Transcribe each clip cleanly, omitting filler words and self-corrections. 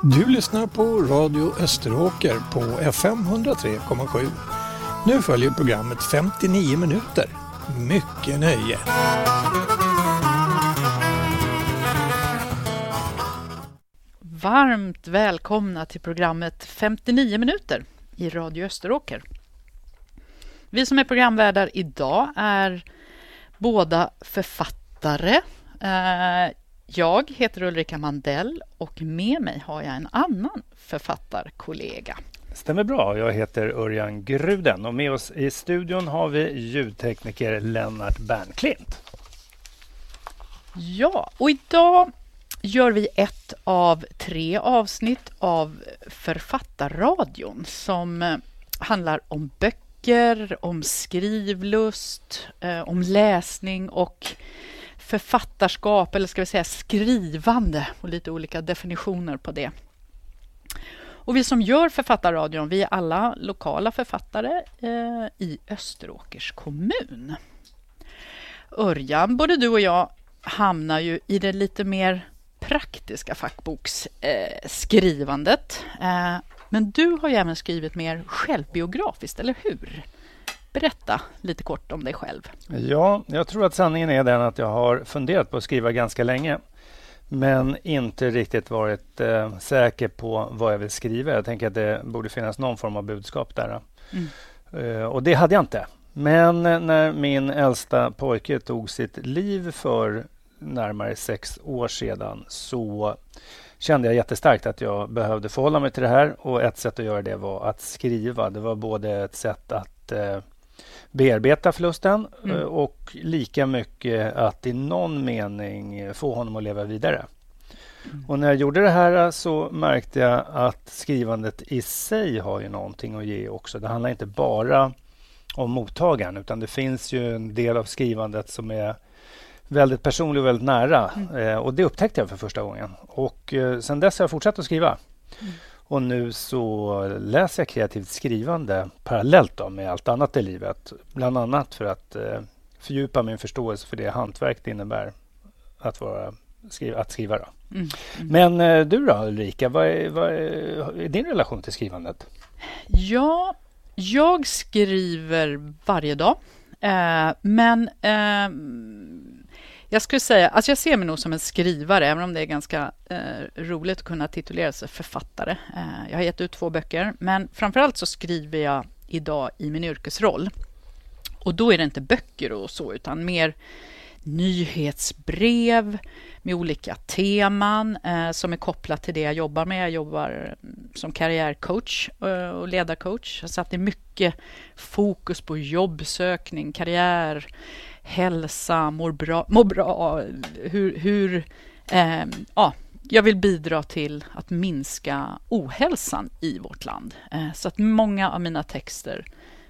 Du lyssnar på Radio Österåker på FM 103,7. Nu följer programmet 59 minuter. Mycket nöje. Varmt välkomna till programmet 59 minuter i Radio Österåker. Vi som är programvärdar idag är båda författare. Jag heter Ulrika Mandell och med mig har jag en annan författarkollega. Stämmer bra, jag heter Örjan Gruden och med oss i studion har vi ljudtekniker Lennart Bernklint. Ja, och idag gör vi ett av 3 avsnitt av Författarradion som handlar om böcker, om skrivlust, om läsning och författarskap, eller ska vi säga skrivande, och lite olika definitioner på det. Och vi som gör Författarradion, vi är alla lokala författare i Österåkers kommun. Örjan, både du och jag hamnar ju i det lite mer praktiska fackboksskrivandet. Men du har ju även skrivit mer självbiografiskt, eller hur? Berätta lite kort om dig själv. Ja, jag tror att sanningen är den att jag har funderat på att skriva ganska länge. Men inte riktigt varit säker på vad jag vill skriva. Jag tänker att det borde finnas någon form av budskap där. Och det hade jag inte. Men när min äldsta pojke tog sitt liv för närmare 6 år sedan så kände jag jättestarkt att jag behövde förhålla mig till det här. Och ett sätt att göra det var att skriva. Det var både ett sätt att bearbeta förlusten och lika mycket att i någon mening få honom att leva vidare. Och när jag gjorde det här så märkte jag att skrivandet i sig har ju någonting att ge också. Det handlar inte bara om mottagaren utan det finns ju en del av skrivandet som är väldigt personlig och väldigt nära. Och det upptäckte jag för första gången. Och sen dess har jag fortsatt att skriva. Och nu så läser jag kreativt skrivande parallellt då med allt annat i livet. Bland annat för att fördjupa min förståelse för det hantverk det innebär att skriva. Då. Men du då Ulrika, vad är din relation till skrivandet? Ja, jag skriver varje dag. Men jag skulle säga, alltså jag ser mig nog som en skrivare, även om det är ganska roligt att kunna titulera sig författare. Jag har gett ut 2 böcker, men framförallt så skriver jag idag i min yrkesroll. Och då är det inte böcker och så, utan mer nyhetsbrev med olika teman som är kopplat till det jag jobbar med. Jag jobbar som karriärcoach och ledarcoach. Så att det är mycket fokus på jobbsökning, karriär, hälsa, må bra, jag vill bidra till att minska ohälsan i vårt land. Så att många av mina texter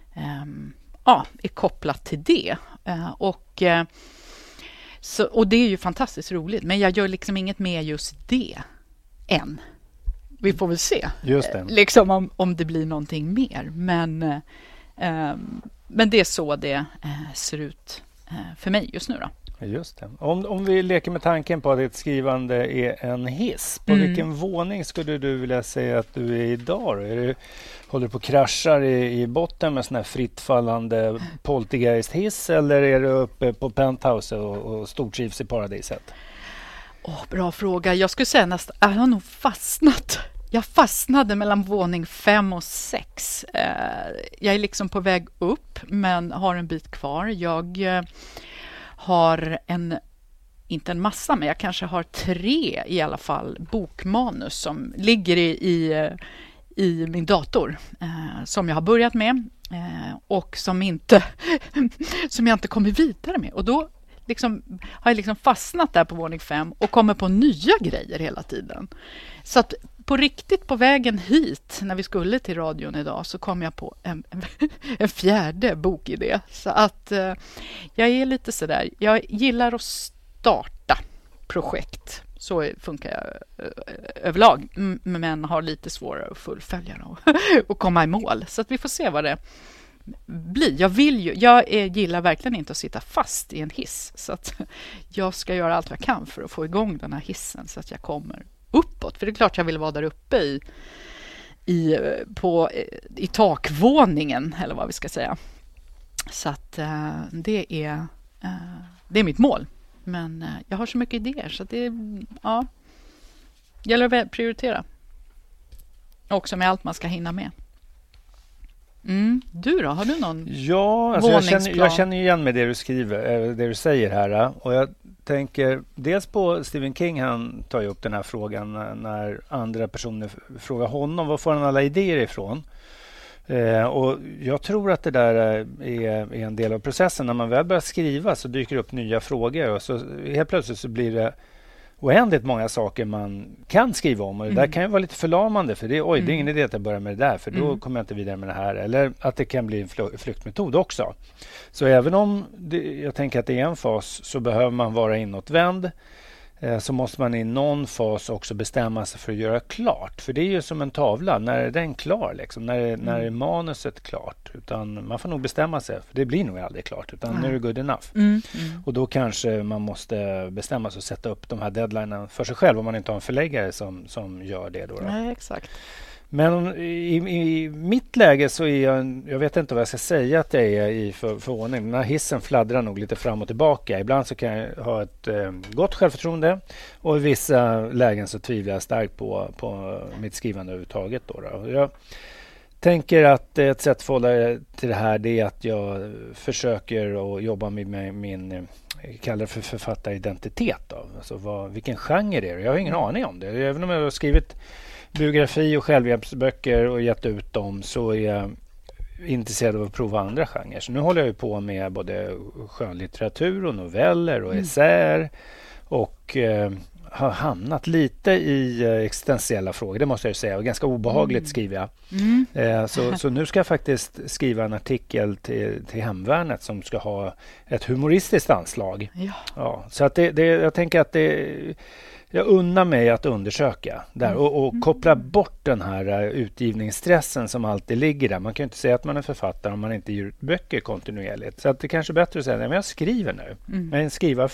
är kopplat till det. Och det är ju fantastiskt roligt, men jag gör liksom inget med just det än. Vi får väl se Just det. liksom om det blir någonting mer. Men det är så det ser ut för mig just nu då. Just det. Om vi leker med tanken på att ditt skrivande är en hiss. På vilken våning skulle du vilja säga att du är idag? Håller du på att kraschar i botten med sån här frittfallande poltergeist-hiss eller är du uppe på penthouse och stortrivs i paradiset? Bra fråga. Jag skulle säga jag har nog fastnat. Jag fastnade mellan våning 5 och 6. Jag är liksom på väg upp men har en bit kvar. Jag har inte en massa, men jag kanske har 3 i alla fall bokmanus som ligger i min dator som jag har börjat med och som jag inte kommer vidare med. Och då har jag fastnat där på våning 5 och kommer på nya grejer hela tiden. Så att på riktigt på vägen hit när vi skulle till radion idag så kom jag på en 4:e bokidé. Så att jag är lite sådär. Jag gillar att starta projekt. Så funkar jag överlag. Men har lite svårare att fullfölja och komma i mål. Så att vi får se vad det blir. Jag gillar verkligen inte att sitta fast i en hiss. Så att jag ska göra allt jag kan för att få igång den här hissen så att jag kommer uppåt. För det är klart jag vill vara där uppe i takvåningen, eller vad vi ska säga. Så att det är mitt mål. Men jag har så mycket idéer så att det gäller att prioritera. Också med allt man ska hinna med. Du då? Har du någon jag känner igen med det du skriver, det du säger här. Och jag tänker dels på Stephen King, han tar ju upp den här frågan när andra personer frågar honom, var får han alla idéer ifrån? Och jag tror att det där är en del av processen. När man väl börjar skriva så dyker det upp nya frågor och så helt plötsligt så blir det oändligt många saker man kan skriva om, och det där kan ju vara lite förlamande, för det är ingen idé att jag börjar med det där, för då kommer jag inte vidare med det här, eller att det kan bli en flyktmetod också. Så även om jag tänker att det är en fas, så behöver man vara inåtvänd, så måste man i någon fas också bestämma sig för att göra klart, för det är ju som en tavla, när är den klar liksom? När är manuset klart? Utan man får nog bestämma sig, för det blir nog aldrig klart, utan nu är det good enough. Och då kanske man måste bestämma sig och sätta upp de här deadlinerna för sig själv, om man inte har en förläggare som gör det då. Nej, exakt. Men i mitt läge så är jag vet inte vad jag ska säga att jag är i för ordning. Den här hissen fladdrar nog lite fram och tillbaka. Ibland så kan jag ha ett gott självförtroende, och i vissa lägen så tvivlar jag starkt på mitt skrivande överhuvudtaget. Jag tänker att ett sätt att förhålla till det här, det är att jag försöker att jobba med min, jag kallar det för författaridentitet då. Alltså vilken genre det är. Jag har ingen aning om det. Även om jag har skrivit biografi och självhjälpsböcker och gett ut dem, så är jag intresserad av att prova andra genrer. Så nu håller jag på med både skönlitteratur och noveller och essäer, och har hamnat lite i existentiella frågor, det måste jag säga, och ganska obehagligt skriver jag. Så nu ska jag faktiskt skriva en artikel till Hemvärnet som ska ha ett humoristiskt anslag. Ja, så att jag tänker att jag unnar mig att undersöka där och koppla bort den här utgivningsstressen som alltid ligger där. Man kan ju inte säga att man är författare om man inte ger ut böcker kontinuerligt. Så att det kanske är bättre att säga att jag skriver nu. Jag är en skrivare